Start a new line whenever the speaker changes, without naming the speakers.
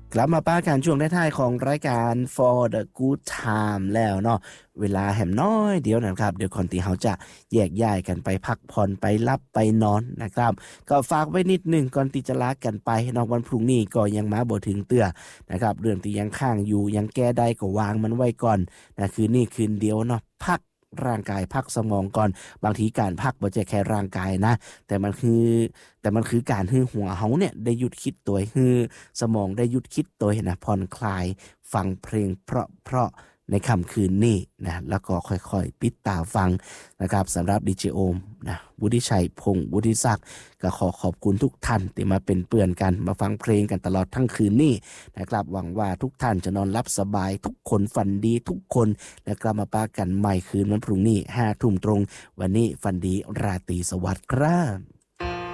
กลับมาป้าการช่วงท้ายๆของรายการ For the Good Time แล้วเนาะเวลาแหมน้อยเดียวนะครับเดี๋ยวก่อนที่เขาจะแยกย้ายกันไปพักผ่อนไปรับไปนอนนะครับก็ฝากไว้นิดหนึ่งก่อนที่จะลากันไปเนาะวันพรุ่งนี้ก็ยังมาบ่ถึงเตื้อนะครับเรื่องที่ยังค้างอยู่ยังแก้ได้ก็วางมันไว้ก่อนนะคืนนี้คืนเดียวเนาะพักร่างกายพักสมองก่อนบางทีการพักบ่ใช่แค่ร่างกายนะแต่มันคือแต่มันคือการให้หัวเฮาเนี่ยได้หยุดคิดตัวให้สมองได้หยุดคิดตัวนะผ่อนคลายฟังเพลงเพราะในค่ำคืนนี้นะแล้วก็ค่อยๆปิดตาฟังนะครับสำหรับดีเจโอมนะวุฒิชัยพงษ์วุฒิศักดิ์ก็ขอขอบคุณทุกท่านที่มาเป็นเพื่อนกันมาฟังเพลงกันตลอดทั้งคืนนี้นะครับหวังว่าทุกท่านจะนอนหลับสบายทุกคนฝันดีทุกคนแล้วกลับมาปากันใหม่คืนวันพรุ่งนี้5 ทุ่มตรงวันนี้ฝันดีราตรีสวัสดิ์ครับ